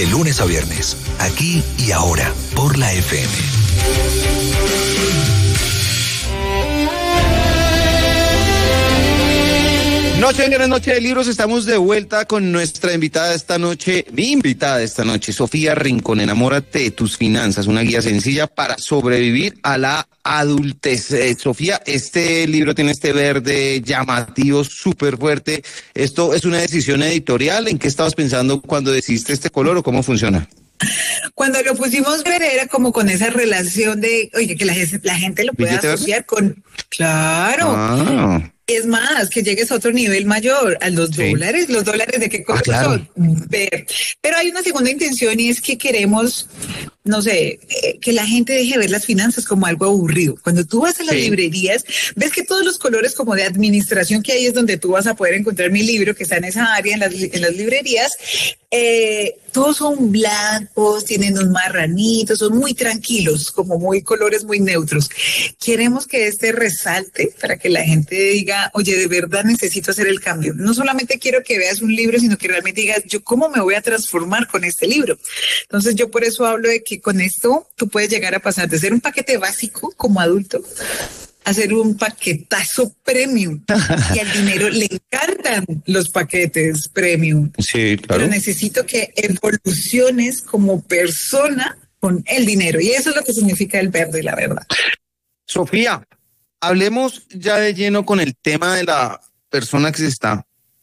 lunes a viernes, aquí y ahora, por la FM. Noche, señores, noche de libros. Estamos de vuelta con nuestra invitada esta noche, mi invitada esta noche, Sofía Rincón. Enamórate de tus finanzas, una guía sencilla para sobrevivir a la adultez. Sofía, este libro tiene este verde llamativo, súper fuerte. ¿Esto es una decisión editorial? ¿En qué estabas pensando cuando decidiste este color o cómo funciona? Cuando lo pusimos ver era como con esa relación de, oye, que la gente lo pueda asociar con, claro. Es más, que llegues a otro nivel mayor, a los dólares. ¿Los dólares de qué color son? Ver. Pero hay una segunda intención y es que queremos, no sé, que la gente deje de ver las finanzas como algo aburrido. Cuando tú vas a las librerías, ves que todos los colores como de administración que hay es donde tú vas a poder encontrar mi libro, que está en esa área, en las librerías. Todos son blancos, tienen unos marranitos, son muy tranquilos, como muy colores muy neutros. Queremos que este resalte para que la gente diga, oye, de verdad necesito hacer el cambio. No solamente quiero que veas un libro, sino que realmente digas, yo cómo me voy a transformar con este libro. Entonces yo por eso hablo de que con esto tú puedes llegar a pasar de ser un paquete básico como adulto hacer un paquetazo premium. Y al dinero le encantan los paquetes premium. Sí, claro. Pero necesito que evoluciones como persona con el dinero. Y eso es lo que significa el verde, la verdad. Sofía, hablemos ya de lleno con el tema de la persona que se está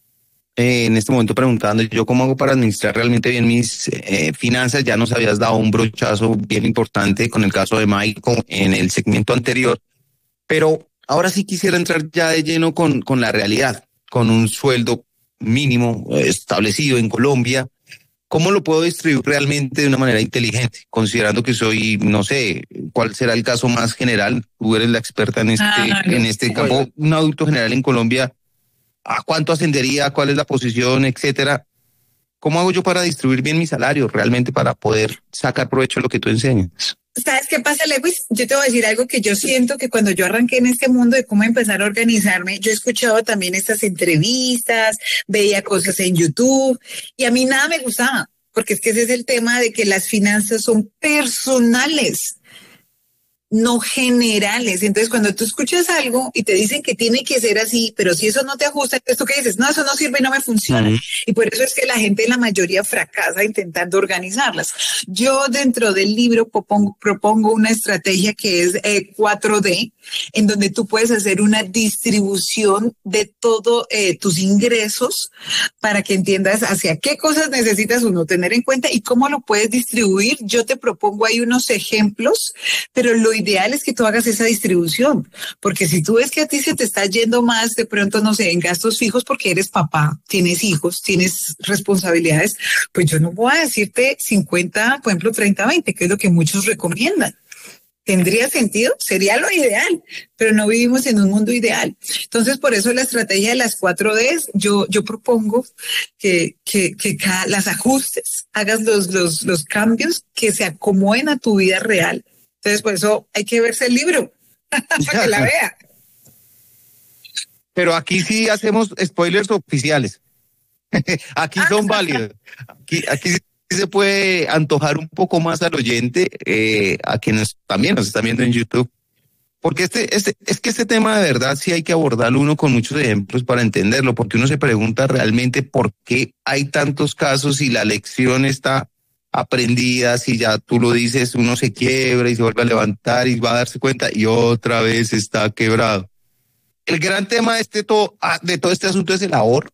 en este momento preguntando, yo cómo hago para administrar realmente bien mis finanzas. Ya nos habías dado un brochazo bien importante con el caso de Michael en el segmento anterior. Pero ahora sí quisiera entrar ya de lleno con la realidad, con un sueldo mínimo establecido en Colombia. ¿Cómo lo puedo distribuir realmente de una manera inteligente? Considerando que soy, no sé, ¿cuál será el caso más general? Tú eres la experta en este campo. Un adulto general en Colombia, ¿a cuánto ascendería? ¿Cuál es la posición, etcétera? ¿Cómo hago yo para distribuir bien mi salario realmente para poder sacar provecho de lo que tú enseñas? ¿Sabes qué pasa, Lewis? Yo te voy a decir algo que yo siento que cuando yo arranqué en este mundo de cómo empezar a organizarme, yo he escuchado también estas entrevistas, veía cosas en YouTube y a mí nada me gustaba, porque es que ese es el tema de que las finanzas son personales, no generales. Entonces, cuando tú escuchas algo y te dicen que tiene que ser así, pero si eso no te ajusta, entonces tú qué dices, no, eso no sirve y no me funciona. Y por eso es que la gente, la mayoría, fracasa intentando organizarlas. Yo dentro del libro propongo una estrategia que es 4D, en donde tú puedes hacer una distribución de todos tus ingresos para que entiendas hacia qué cosas necesitas uno tener en cuenta y cómo lo puedes distribuir. Yo te propongo ahí unos ejemplos, pero lo ideal es que tú hagas esa distribución, porque si tú ves que a ti se te está yendo más de pronto, no sé, en gastos fijos porque eres papá, tienes hijos, tienes responsabilidades, pues yo no voy a decirte 50, por ejemplo, 30-20, que es lo que muchos recomiendan. ¿Tendría sentido? Sería lo ideal, pero no vivimos en un mundo ideal. Entonces, por eso la estrategia de las 4Ds, yo propongo que las ajustes, hagas los cambios que se acomoden a tu vida real. Entonces, por eso hay que verse el libro para que la vea. Pero aquí sí hacemos spoilers oficiales. Aquí son válidos. Aquí sí se puede antojar un poco más al oyente, a quienes también nos están viendo en YouTube. Porque es que este tema de verdad sí hay que abordarlo uno con muchos ejemplos para entenderlo, porque uno se pregunta realmente por qué hay tantos casos y la lección está aprendida. Si ya tú lo dices, uno se quiebra y se vuelve a levantar y va a darse cuenta y otra vez está quebrado. El gran tema de todo este asunto es el ahorro.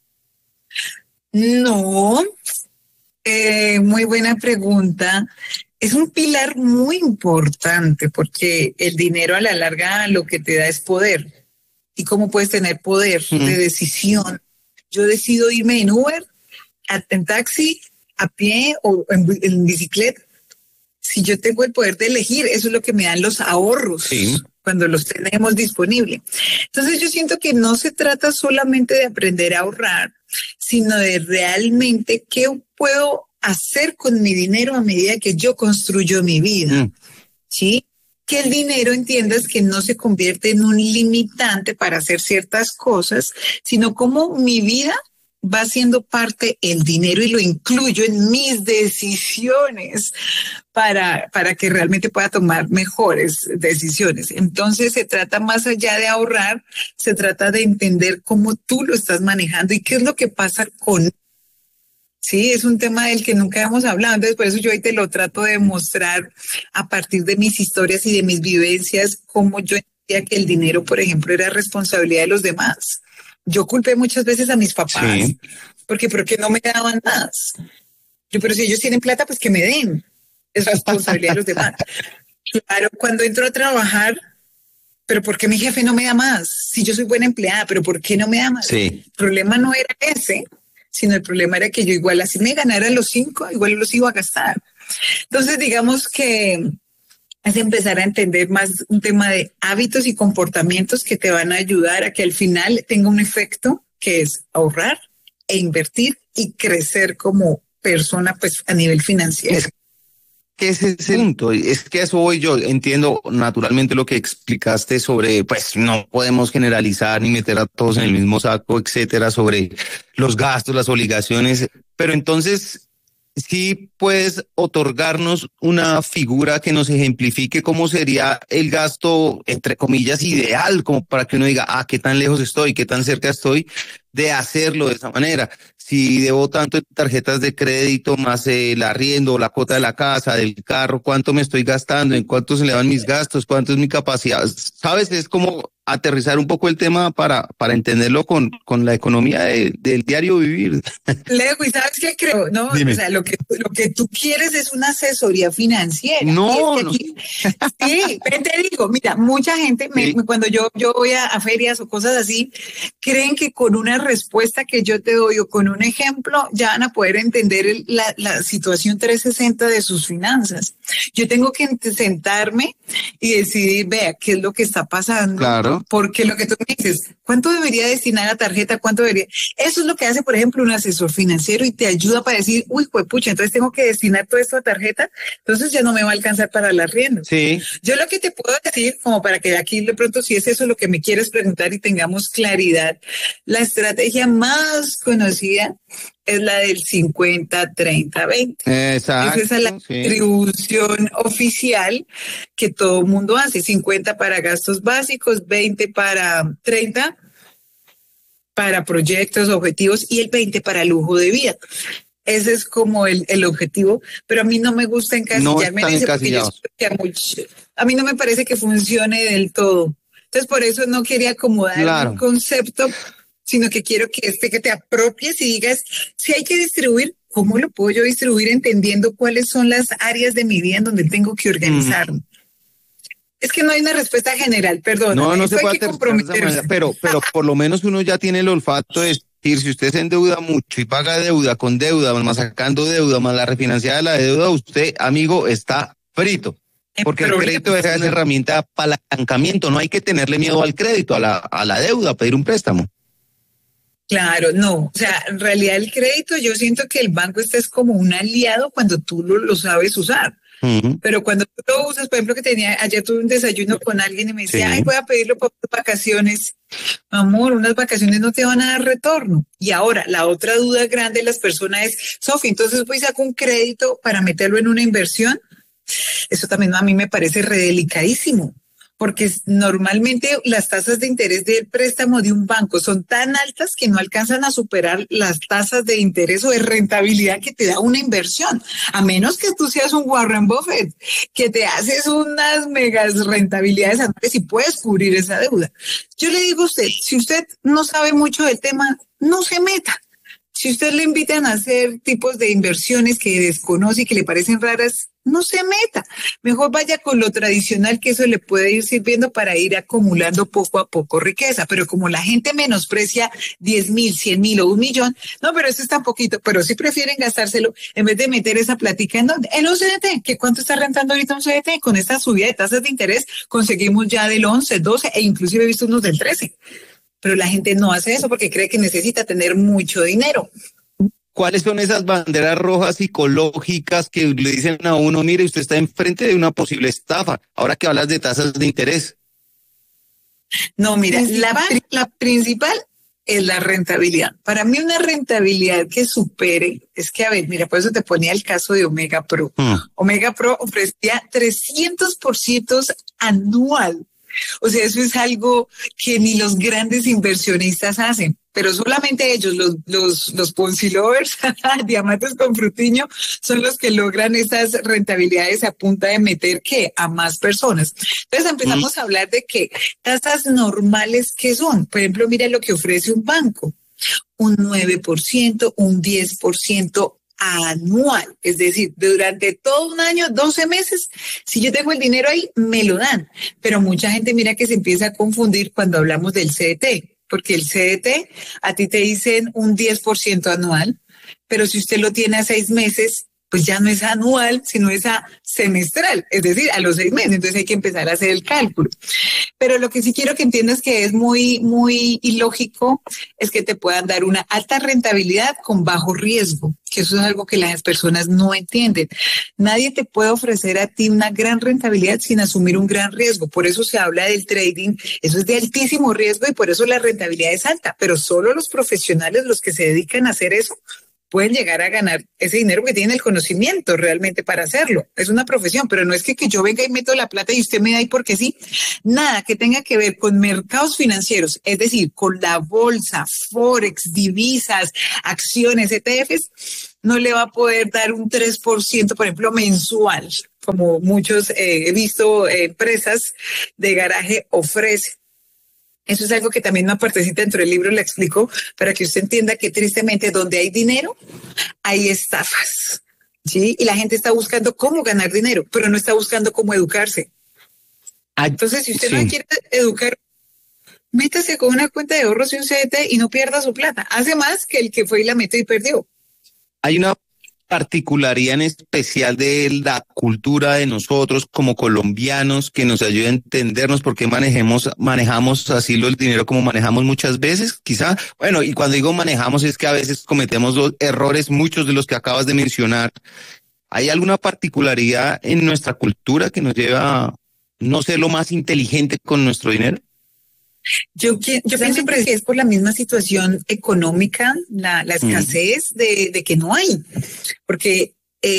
No, muy buena pregunta. Es un pilar muy importante porque el dinero a la larga lo que te da es poder. ¿Y cómo puedes tener poder de decisión? Yo decido irme en Uber, en taxi, a pie o en bicicleta. Si yo tengo el poder de elegir, eso es lo que me dan los ahorros cuando los tenemos disponibles. Entonces yo siento que no se trata solamente de aprender a ahorrar, sino de realmente qué puedo hacer con mi dinero a medida que yo construyo mi vida. ¿Sí? Que el dinero entiendas que no se convierte en un limitante para hacer ciertas cosas, sino como mi vida va siendo parte el dinero y lo incluyo en mis decisiones para que realmente pueda tomar mejores decisiones. Entonces se trata más allá de ahorrar, se trata de entender cómo tú lo estás manejando y qué es lo que pasa con. Sí, es un tema del que nunca hemos hablado, entonces por eso yo hoy te lo trato de mostrar a partir de mis historias y de mis vivencias, cómo yo entendía que el dinero, por ejemplo, era responsabilidad de los demás. Yo culpé muchas veces a mis papás, sí, porque ¿por qué no me daban más? Pero si ellos tienen plata, pues que me den. Es responsabilidad de los demás. Claro, cuando entro a trabajar, pero ¿por qué mi jefe no me da más? Si yo soy buena empleada, pero ¿por qué no me da más? Sí. El problema no era ese, sino el problema era que yo igual así me ganara los 5, igual los iba a gastar. Entonces, digamos que es empezar a entender más un tema de hábitos y comportamientos que te van a ayudar a que al final tenga un efecto que es ahorrar e invertir y crecer como persona, pues a nivel financiero. Es que ese es el punto, es que eso voy yo, entiendo naturalmente lo que explicaste sobre, pues no podemos generalizar ni meter a todos en el mismo saco, etcétera, sobre los gastos, las obligaciones, pero entonces sí puedes otorgarnos una figura que nos ejemplifique cómo sería el gasto, entre comillas, ideal, como para que uno diga, qué tan lejos estoy, qué tan cerca estoy de hacerlo de esa manera. Si debo tanto en tarjetas de crédito, más el arriendo, la cuota de la casa, del carro, cuánto me estoy gastando, en cuánto se le van mis gastos, cuánto es mi capacidad. ¿Sabes? Es como aterrizar un poco el tema para entenderlo con la economía del diario vivir. Lewis, ¿sabes qué creo? No, Dime. O sea, lo que tú quieres es una asesoría financiera. No, es que sí, te digo, mira, mucha gente, sí, cuando yo voy a ferias o cosas así, creen que con una respuesta que yo te doy o con un ejemplo ya van a poder entender la situación 360 de sus finanzas. Yo tengo que sentarme y decidir, vea, qué es lo que está pasando. claro. Porque lo que tú me dices, ¿cuánto debería destinar a tarjeta? ¿Cuánto debería? Eso es lo que hace, por ejemplo, un asesor financiero y te ayuda para decir, uy, pues pucha, entonces tengo que destinar todo esto a tarjeta, entonces ya no me va a alcanzar para el arriendo. Sí. Yo lo que te puedo decir, como para que aquí de pronto, si es eso lo que me quieres preguntar y tengamos claridad, la estrategia más conocida es la del 50-30-20. Exacto. Esa es la distribución oficial que todo el mundo hace. 50 para gastos básicos, 20 para 30 para proyectos, objetivos y el 20 para lujo de vida. Ese es como el objetivo, pero a mí no me gusta encasillarme en ese porque a mí no me parece que funcione del todo. Entonces por eso no quería acomodar un concepto, sino que quiero que te apropies y digas, si hay que distribuir, ¿cómo lo puedo yo distribuir entendiendo cuáles son las áreas de mi vida en donde tengo que organizarme? Es que no hay una respuesta general, perdón. No se puede comprometerse. Pero por lo menos uno ya tiene el olfato de decir, si usted se endeuda mucho y paga deuda con deuda, más sacando deuda, más la refinanciada de la deuda, usted, amigo, está frito. Porque el crédito es esa herramienta de apalancamiento. No hay que tenerle miedo al crédito, a la deuda, a pedir un préstamo. Claro, no. O sea, en realidad el crédito, yo siento que el banco es como un aliado cuando tú lo sabes usar. Pero cuando tú lo usas, por ejemplo, ayer tuve un desayuno con alguien y me decía, ay, voy a pedirlo por vacaciones. Amor, unas vacaciones no te van a dar retorno. Y ahora, la otra duda grande de las personas es, Sofi, entonces voy a sacar un crédito para meterlo en una inversión. Eso también a mí me parece redelicadísimo, porque normalmente las tasas de interés del préstamo de un banco son tan altas que no alcanzan a superar las tasas de interés o de rentabilidad que te da una inversión, a menos que tú seas un Warren Buffett, que te haces unas megas rentabilidades anuales y puedes cubrir esa deuda. Yo le digo a usted, si usted no sabe mucho del tema, no se meta. Si usted le invitan a hacer tipos de inversiones que desconoce y que le parecen raras, no se meta. Mejor vaya con lo tradicional, que eso le puede ir sirviendo para ir acumulando poco a poco riqueza. Pero como la gente menosprecia 10,000, 100,000 o 1,000,000, no, pero eso está poquito, pero sí prefieren gastárselo en vez de meter esa plática en un CDT. ¿Que cuánto está rentando ahorita un CDT? Con esta subida de tasas de interés conseguimos ya del 11, 12 e inclusive he visto unos del 13. Pero la gente no hace eso porque cree que necesita tener mucho dinero. ¿Cuáles son esas banderas rojas psicológicas que le dicen a uno, mire, usted está enfrente de una posible estafa, ahora que hablas de tasas de interés? No, mira, la principal es la rentabilidad. Para mí una rentabilidad que supere, es que, a ver, mira, por eso te ponía el caso de Omega Pro. Omega Pro ofrecía 300% anual. O sea, eso es algo que ni los grandes inversionistas hacen, pero solamente ellos, los Ponzi lovers, diamantes con frutiño, son los que logran estas rentabilidades a punta de meter, ¿qué? A más personas. Entonces empezamos a hablar de que tasas normales, ¿qué son? Por ejemplo, mira lo que ofrece un banco, un 9%, un 10% anual, es decir, durante todo un año, 12 meses, si yo tengo el dinero ahí, me lo dan. Pero mucha gente mira que se empieza a confundir cuando hablamos del CDT, porque el CDT a ti te dicen un 10% anual, pero si usted lo tiene a 6 meses, pues ya no es anual, sino es a semestral, es decir, a los 6 meses. Entonces hay que empezar a hacer el cálculo. Pero lo que sí quiero que entiendas que es muy, muy ilógico es que te puedan dar una alta rentabilidad con bajo riesgo, que eso es algo que las personas no entienden. Nadie te puede ofrecer a ti una gran rentabilidad sin asumir un gran riesgo. Por eso se habla del trading. Eso es de altísimo riesgo y por eso la rentabilidad es alta. Pero solo los profesionales, los que se dedican a hacer eso, pueden llegar a ganar ese dinero porque tienen el conocimiento realmente para hacerlo. Es una profesión, pero no es que yo venga y meto la plata y usted me da ahí porque sí. Nada que tenga que ver con mercados financieros, es decir, con la bolsa, forex, divisas, acciones, ETFs, no le va a poder dar un 3%, por ejemplo, mensual, como muchos he visto empresas de garaje ofrecen. Eso es algo que también una partecita dentro del libro le explico para que usted entienda que tristemente donde hay dinero, hay estafas, ¿sí? Y la gente está buscando cómo ganar dinero, pero no está buscando cómo educarse. Entonces, si usted no quiere educar, métase con una cuenta de ahorros y un CDT y no pierda su plata. Hace más que el que fue y la metió y perdió. Hay una particularidad en especial de la cultura de nosotros como colombianos que nos ayuda a entendernos por qué manejamos así el dinero como manejamos muchas veces, quizá. Bueno, y cuando digo manejamos es que a veces cometemos los errores, muchos de los que acabas de mencionar. ¿Hay alguna particularidad en nuestra cultura que nos lleva a no ser lo más inteligente con nuestro dinero? Yo pienso que es por la misma situación económica, la escasez de que no hay, porque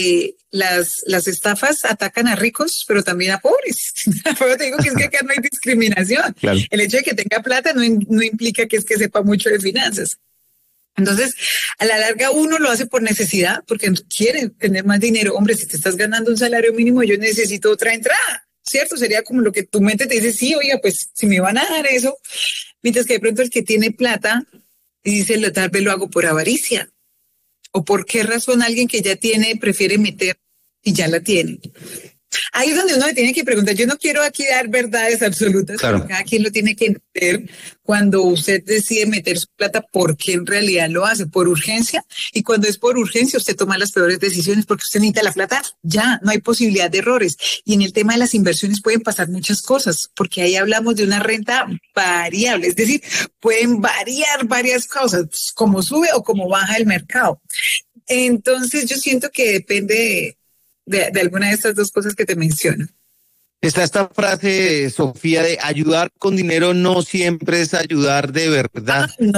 las estafas atacan a ricos, pero también a pobres. Pero te digo que es que acá no hay discriminación. Claro. El hecho de que tenga plata no implica que es que sepa mucho de finanzas. Entonces, a la larga uno lo hace por necesidad, porque quiere tener más dinero. Hombre, si te estás ganando un salario mínimo, yo necesito otra entrada. ¿Cierto? Sería como lo que tu mente te dice, sí, oiga, pues si me van a dar eso, mientras que de pronto el que tiene plata y dice, tal vez lo hago por avaricia. ¿O por qué razón alguien que ya tiene prefiere meter y ya la tiene? Ahí es donde uno le tiene que preguntar. Yo no quiero aquí dar verdades absolutas, claro. Pero cada quien lo tiene que entender cuando usted decide meter su plata, porque en realidad lo hace por urgencia. Y cuando es por urgencia, usted toma las peores decisiones porque usted necesita la plata. Ya no hay posibilidad de errores. Y en el tema de las inversiones pueden pasar muchas cosas, porque ahí hablamos de una renta variable. Es decir, pueden variar varias cosas, como sube o como baja el mercado. Entonces yo siento que depende de alguna de estas dos cosas que te menciono. Está esta frase, Sofía, de ayudar con dinero no siempre es ayudar de verdad. No.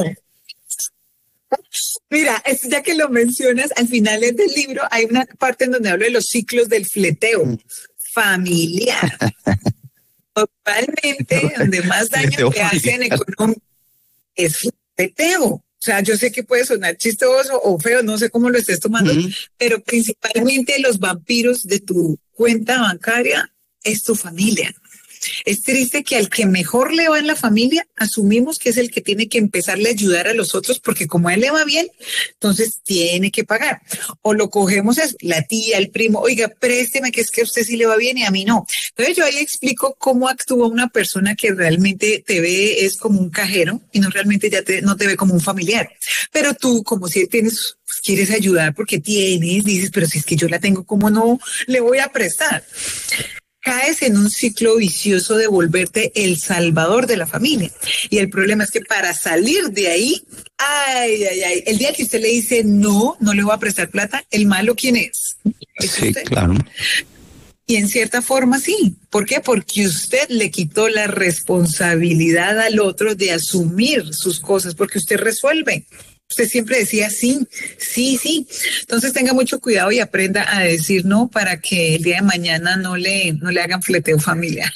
Mira, ya que lo mencionas, al final del libro hay una parte en donde hablo de los ciclos del fleteo familiar. Totalmente, donde más daño te hacen económico es fleteo. O sea, yo sé que puede sonar chistoso o feo, no sé cómo lo estés tomando, pero principalmente los vampiros de tu cuenta bancaria es tu familia. Es triste que al que mejor le va en la familia, asumimos que es el que tiene que empezarle a ayudar a los otros, porque como a él le va bien, entonces tiene que pagar. O lo cogemos a la tía, el primo, oiga, présteme, que es que a usted sí le va bien y a mí no. Entonces yo ahí explico cómo actúa una persona que realmente te ve es como un cajero y no realmente no te ve como un familiar. Pero tú, como si quieres ayudar porque dices, pero si es que yo la tengo, ¿cómo no le voy a prestar? Caes en un ciclo vicioso de volverte el salvador de la familia. Y el problema es que para salir de ahí, el día que usted le dice no le voy a prestar plata, ¿el malo quién es? Sí, claro. Y en cierta forma sí. ¿Por qué? Porque usted le quitó la responsabilidad al otro de asumir sus cosas, porque usted resuelve. Usted siempre decía sí, sí, sí. Entonces tenga mucho cuidado y aprenda a decir no para que el día de mañana no le hagan fleteo familiar.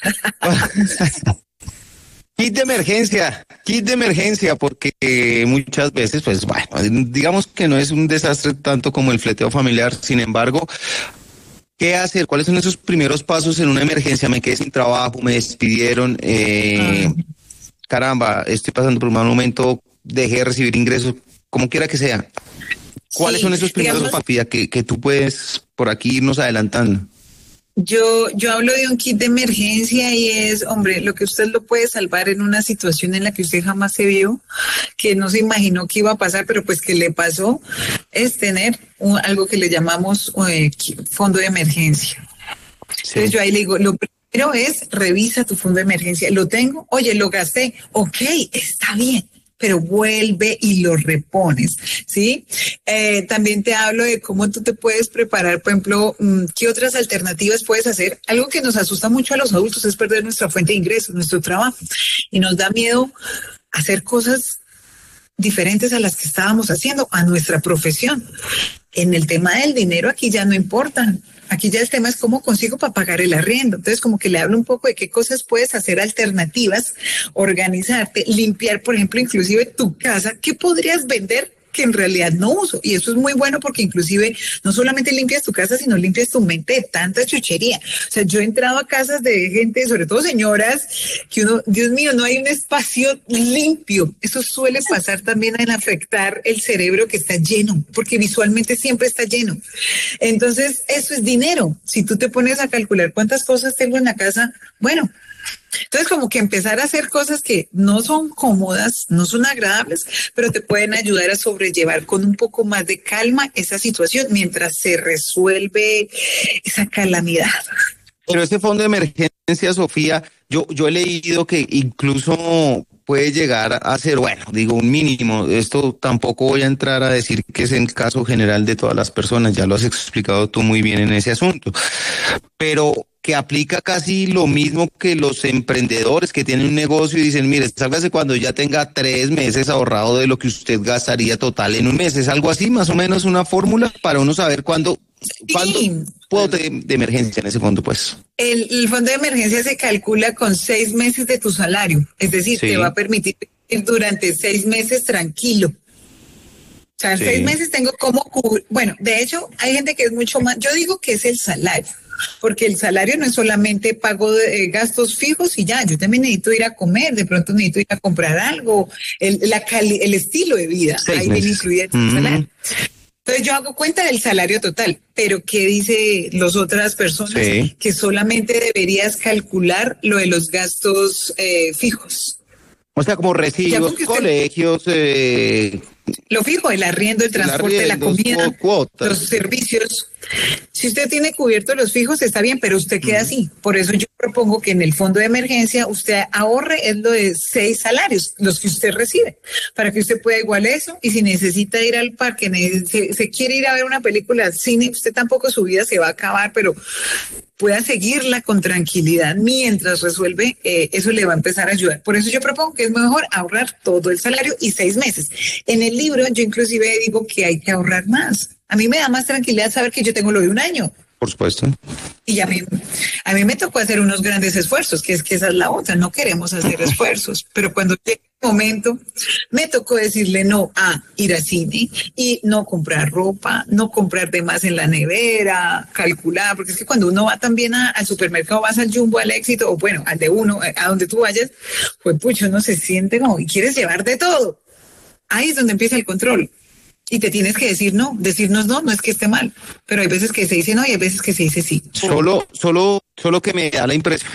Kit de emergencia, porque muchas veces, pues bueno, digamos que no es un desastre tanto como el fleteo familiar, sin embargo, ¿qué hacer? ¿Cuáles son esos primeros pasos en una emergencia? Me quedé sin trabajo, me despidieron, caramba, estoy pasando por un mal momento, dejé de recibir ingresos, como quiera que sea. ¿Cuáles son esos primeros pasos, Sofía, que tú puedes por aquí irnos adelantando? Yo hablo de un kit de emergencia y es, hombre, lo que usted lo puede salvar en una situación en la que usted jamás se vio, que no se imaginó que iba a pasar, pero pues que le pasó, es tener algo que le llamamos fondo de emergencia. Sí. Entonces yo ahí le digo, lo primero es revisa tu fondo de emergencia. ¿Lo tengo? Oye, lo gasté. Ok, está bien, pero vuelve y lo repones, ¿sí? También te hablo de cómo tú te puedes preparar, por ejemplo, qué otras alternativas puedes hacer. Algo que nos asusta mucho a los adultos es perder nuestra fuente de ingresos, nuestro trabajo, y nos da miedo hacer cosas diferentes a las que estábamos haciendo, a nuestra profesión. En el tema del dinero aquí ya no importa. Aquí ya el tema es cómo consigo para pagar el arriendo. Entonces, como que le hablo un poco de qué cosas puedes hacer alternativas, organizarte, limpiar, por ejemplo, inclusive tu casa. ¿Qué podrías vender que en realidad no uso? Y eso es muy bueno porque inclusive no solamente limpias tu casa, sino limpias tu mente de tanta chuchería. O sea, yo he entrado a casas de gente, sobre todo señoras, que uno, Dios mío, no hay un espacio limpio. Eso suele pasar también en afectar el cerebro que está lleno, porque visualmente siempre está lleno. Entonces, eso es dinero. Si tú te pones a calcular cuántas cosas tengo en la casa, bueno, entonces como que empezar a hacer cosas que no son cómodas, no son agradables, pero te pueden ayudar a sobrellevar con un poco más de calma esa situación mientras se resuelve esa calamidad. Pero este fondo de emergencia, Sofía, yo he leído que incluso puede llegar a ser, bueno, digo un mínimo. Esto tampoco voy a entrar a decir que es el caso general de todas las personas, ya lo has explicado tú muy bien en ese asunto, pero que aplica casi lo mismo que los emprendedores que tienen un negocio y dicen, mire, sálgase cuando ya tenga 3 meses ahorrado de lo que usted gastaría total en un mes. ¿Es algo así, más o menos una fórmula para uno saber cuándo puedo de emergencia en ese fondo, pues? El fondo de emergencia se calcula con 6 meses de tu salario, es decir, te va a permitir ir durante 6 meses tranquilo. O sea, 6 meses tengo como cubrir. Bueno, de hecho, hay gente que es mucho más, yo digo que es el salario, porque el salario no es solamente pago de gastos fijos y ya, yo también necesito ir a comer, de pronto necesito ir a comprar algo, el estilo de vida, ahí viene incluido el salario. Entonces yo hago cuenta del salario total, pero ¿qué dice las otras personas? Que solamente deberías calcular lo de los gastos fijos. O sea, como recibos, colegios... Lo fijo, el arriendo, el transporte, la comida, los servicios. Si usted tiene cubiertos los fijos, está bien, pero usted queda así. Por eso yo propongo que en el fondo de emergencia usted ahorre es lo de 6 salarios, los que usted recibe, para que usted pueda igual eso. Y si necesita ir al parque, se quiere ir a ver una película al cine, usted tampoco su vida se va a acabar, pero pueda seguirla con tranquilidad mientras resuelve, eso le va a empezar a ayudar. Por eso yo propongo que es mejor ahorrar todo el salario y 6 meses. En el libro yo inclusive digo que hay que ahorrar más. A mí me da más tranquilidad saber que yo tengo lo de un año. Por supuesto. Y a mí me tocó hacer unos grandes esfuerzos, que esa es la otra, no queremos hacer esfuerzos, pero cuando llega el momento, me tocó decirle no a ir al cine y no comprar ropa, no comprar de más en la nevera, calcular, porque es que cuando uno va también al supermercado, vas al Jumbo, al Éxito, o bueno, al de uno, a donde tú vayas, pues pucho, uno se siente como y quieres llevar de todo. Ahí es donde empieza el control. Y te tienes que decir no, decirnos no es que esté mal, pero hay veces que se dice no y hay veces que se dice sí. Solo que me da la impresión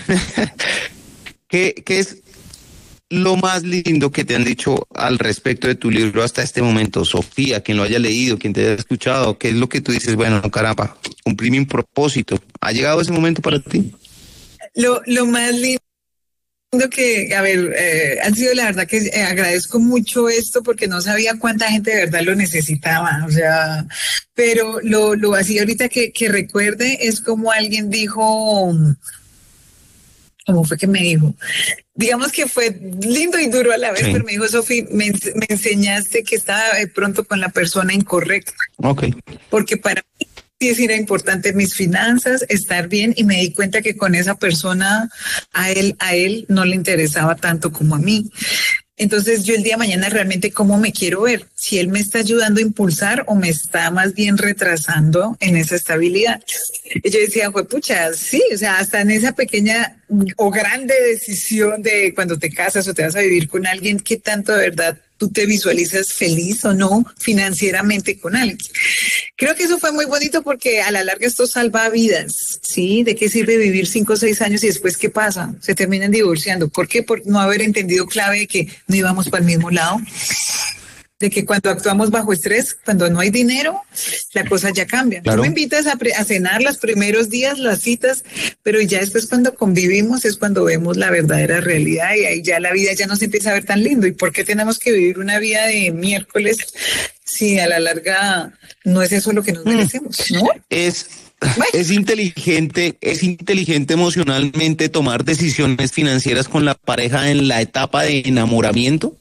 que es lo más lindo que te han dicho al respecto de tu libro hasta este momento, Sofía, quien lo haya leído, quien te haya escuchado, ¿qué es lo que tú dices? Bueno, caramba, cumplí mi propósito. ¿Ha llegado ese momento para ti? Lo más lindo que, a ver, han sido la verdad que agradezco mucho esto porque no sabía cuánta gente de verdad lo necesitaba, o sea, pero lo así ahorita que recuerde es como alguien dijo, ¿cómo fue que me dijo? Digamos que fue lindo y duro a la vez, sí. Pero me dijo, Sofi, me enseñaste que estaba de pronto con la persona incorrecta. Ok. Porque para mí sí era importante mis finanzas, estar bien, y me di cuenta que con esa persona a él no le interesaba tanto como a mí. Entonces yo el día de mañana realmente cómo me quiero ver, si él me está ayudando a impulsar o me está más bien retrasando en esa estabilidad. Y yo decía, pucha, sí, o sea, hasta en esa pequeña o grande decisión de cuando te casas o te vas a vivir con alguien, ¿qué tanto de verdad tú te visualizas feliz o no financieramente con alguien? Creo que eso fue muy bonito porque a la larga esto salva vidas, ¿sí? ¿De qué sirve vivir 5 o 6 años y después qué pasa? Se terminan divorciando. ¿Por qué? Por no haber entendido clave de que no íbamos para el mismo lado. De que cuando actuamos bajo estrés, cuando no hay dinero, la cosa ya cambia. Claro. Tú me invitas a cenar los primeros días, las citas, pero ya después cuando convivimos es cuando vemos la verdadera realidad y ahí ya la vida ya no se empieza a ver tan lindo. ¿Y por qué tenemos que vivir una vida de miércoles si a la larga no es eso lo que nos merecemos, ¿no? Es inteligente emocionalmente tomar decisiones financieras con la pareja en la etapa de enamoramiento.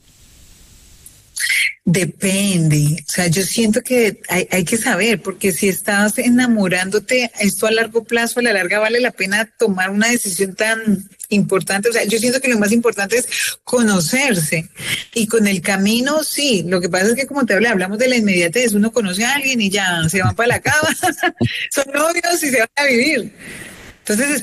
Depende, o sea, yo siento que hay que saber, porque si estás enamorándote, esto a largo plazo, a la larga vale la pena tomar una decisión tan importante. O sea, yo siento que lo más importante es conocerse, y con el camino, sí, lo que pasa es que como te hablamos de la inmediatez, uno conoce a alguien y ya se van para la cama, son novios y se van a vivir. Entonces